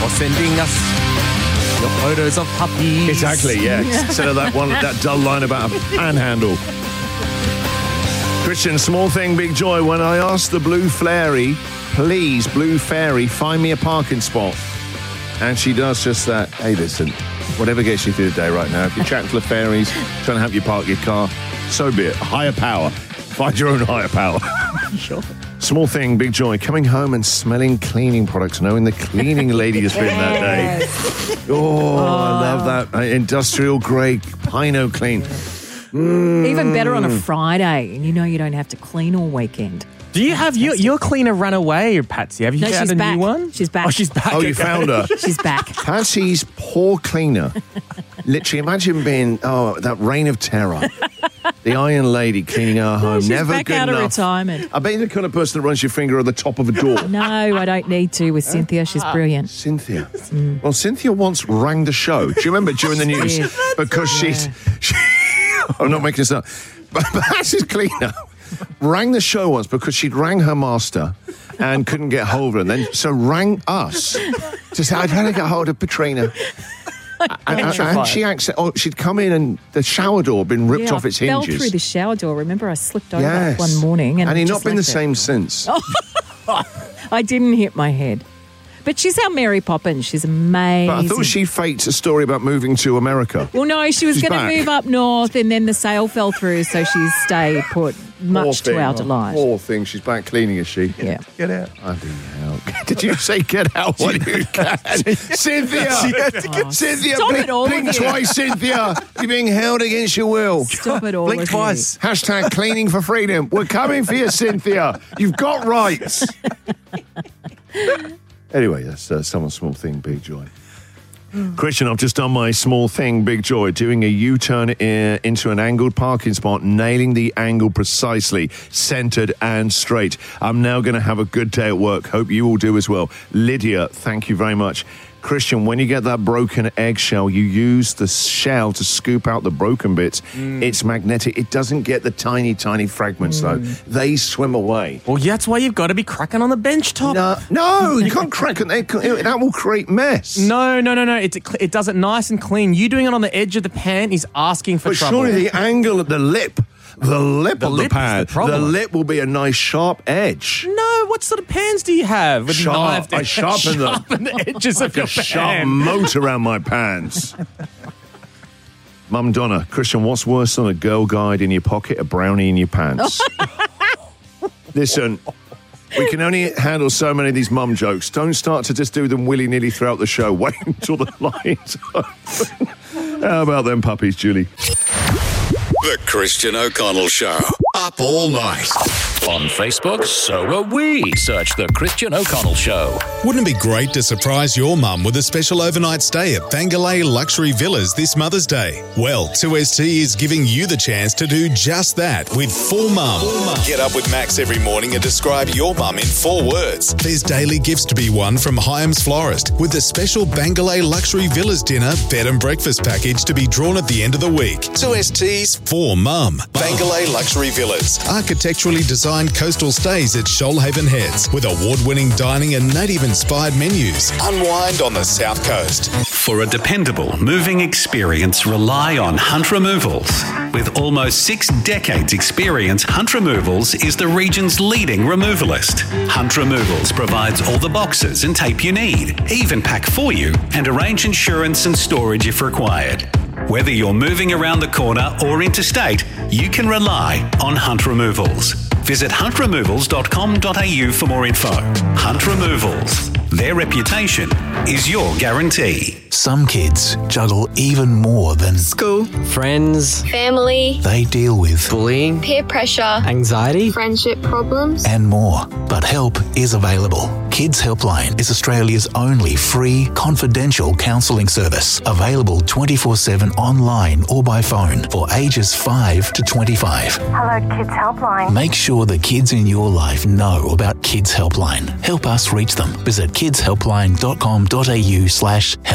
or sending us your photos of puppies. Exactly, yeah. Instead of that dull line about a panhandle. Christian, small thing, big joy. When I asked the Blue Fairy, please, Blue Fairy, find me a parking spot. And she does just that. Hey, listen, whatever gets you through the day right now, if you're chatting to the fairies, trying to help you park your car, so be it. Higher power. Find your own higher power. Sure. Small thing, big joy. Coming home and smelling cleaning products, knowing the cleaning lady has been that day. Oh, I love that. Industrial grade Pino Clean. Even better on a Friday, and you know you don't have to clean all weekend. Do you have your cleaner run away, Patsy? Have you found a new one? She's back. Oh, she's back. Oh, you found her. She's back. Patsy's poor cleaner. Literally, imagine being, that reign of terror. The Iron Lady cleaning our home. She's Never back good out enough. of retirement. I bet you're the kind of person that runs your finger on the top of a door. No, I don't need to with Cynthia. She's brilliant. Cynthia. Well, Cynthia once rang the show. Do you remember during the news? Yeah. Because she I'm not making this up. But Patsy's cleaner rang the show once because she'd rang her master and couldn't get hold of her. And then so rang us to say, I'd had to get hold of Petrina. And she'd come in and the shower door had been ripped off its hinges. I fell through the shower door. Remember, I slipped over one morning. And he's just not been the left it. same since. I didn't hit my head. But she's our Mary Poppins. She's amazing. But I thought she faked a story about moving to America. Well, no, she was She's going to move up north and then the sale fell through, so she's stayed put much to our delight. Poor thing. She's back cleaning, is she? Yeah. Get out. Bloody hell. Did you say get out when you can? Cynthia! Cynthia, Stop it all blink of you. twice, Cynthia. You're being held against your will. Stop it all. Blink of twice. Hashtag cleaning for freedom. We're coming for you, Cynthia. You've got rights. Anyway, that's someone's small thing, big joy. Christian, I've just done my small thing, big joy, doing a U-turn into an angled parking spot, nailing the angle precisely, centered and straight. I'm now going to have a good day at work. Hope you all do as well. Lydia, thank you very much. Christian, when you get that broken eggshell, you use the shell to scoop out the broken bits. It's magnetic. It doesn't get the tiny, tiny fragments, though. They swim away. Well, that's why you've got to be cracking on the bench top. No, you can't crack it. That will create mess. No. It does it nice and clean. You doing it on the edge of the pan is asking for But trouble. surely the angle at the lip of the lip is pan, the problem. lip will be a nice sharp edge. No, what sort of pans do you have? With Sharp. I sharpen them. Sharpen the edges of your A sharp pan. moat around my pants. Mum Donna, Christian, what's worse than a Girl Guide in your pocket, a brownie in your pants? Listen, we can only handle so many of these mum jokes. Don't start to just do them willy-nilly throughout the show. Wait until the lines open. How about them puppies, Julie? The Christian O'Connell Show. Up all night. On Facebook, so are we. Search The Christian O'Connell Show. Wouldn't it be great to surprise your mum with a special overnight stay at Bangalore Luxury Villas this Mother's Day? Well, 2ST is giving you the chance to do just that with For Mum. Get up with Max every morning and describe your mum in 4 words. There's daily gifts to be won from Hyams Florist with the special Bangalore Luxury Villas dinner, bed and breakfast package to be drawn at the end of the week. 2ST's For Mum. Bangalore Luxury Villas. Architecturally designed coastal stays at Shoalhaven Heads with award-winning dining and native-inspired menus. Unwind on the South Coast. For a dependable moving experience, rely on Hunt Removals. With almost 6 decades experience, Hunt Removals is the region's leading removalist. Hunt Removals provides all the boxes and tape you need, even pack for you and arrange insurance and storage if required. Whether you're moving around the corner or interstate, you can rely on Hunt Removals. Visit huntremovals.com.au for more info. Hunt Removals. Their reputation is your guarantee. Some kids juggle even more than school, friends, family. They deal with bullying, peer pressure, anxiety, friendship problems, and more. But help is available. Kids Helpline is Australia's only free, confidential counselling service. Available 24/7 online or by phone for ages 5 to 25. Hello, Kids Helpline. Make sure the kids in your life know about Kids Helpline. Help us reach them. Visit kidshelpline.com.au/help.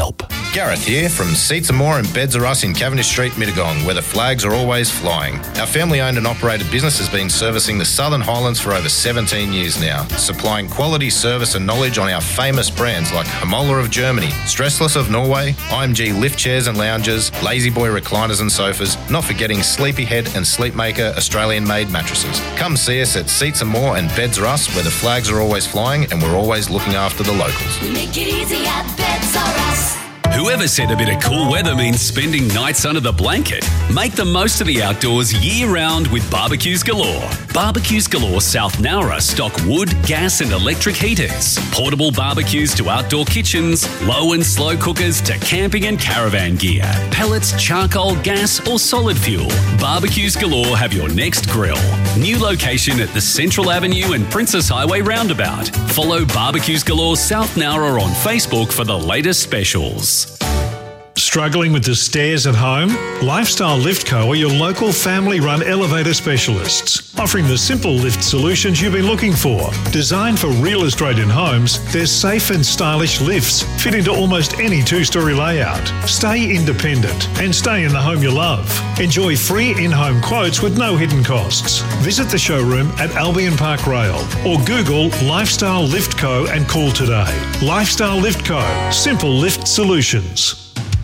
Gareth here from Seats and More and Beds Are Us in Cavendish Street, Mittagong, where the flags are always flying. Our family-owned and operated business has been servicing the Southern Highlands for over 17 years now, supplying quality service and knowledge on our famous brands like Hamola of Germany, Stressless of Norway, IMG lift chairs and lounges, Lazy Boy recliners and sofas, not forgetting Sleepyhead and Sleepmaker Australian-made mattresses. Come see us at Seats and More and Beds Are Us, where the flags are always flying and we're always looking after the locals. We make it easy at Beds Are Us. Whoever said a bit of cool weather means spending nights under the blanket? Make the most of the outdoors year-round with Barbecues Galore. Barbecues Galore South Nowra stock wood, gas and electric heaters, portable barbecues to outdoor kitchens, low and slow cookers to camping and caravan gear, pellets, charcoal, gas or solid fuel. Barbecues Galore have your next grill. New location at the Central Avenue and Princess Highway roundabout. Follow Barbecues Galore South Nowra on Facebook for the latest specials. Struggling with the stairs at home? Lifestyle Lift Co. are your local family-run elevator specialists, offering the simple lift solutions you've been looking for. Designed for real Australian homes, their safe and stylish lifts fit into almost any two-storey layout. Stay independent and stay in the home you love. Enjoy free in-home quotes with no hidden costs. Visit the showroom at Albion Park Rail or Google Lifestyle Lift Co. and call today. Lifestyle Lift Co. Simple lift solutions.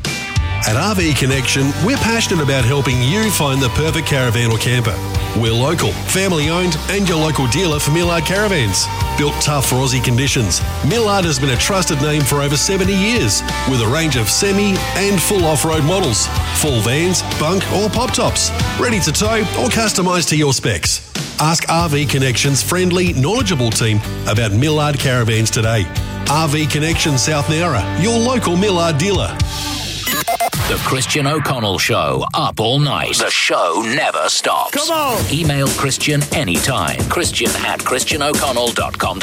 At RV Connection, we're passionate about helping you find the perfect caravan or camper. We're local, family-owned and your local dealer for Millard Caravans. Built tough for Aussie conditions, Millard has been a trusted name for over 70 years with a range of semi and full off-road models, full vans, bunk or pop-tops, ready to tow or customised to your specs. Ask RV Connection's friendly, knowledgeable team about Millard Caravans today. RV Connection South Nowra, your local Millard dealer. The Christian O'Connell Show, up all night. The show never stops. Come on. Email Christian anytime. Christian@christianoconnell.com.au.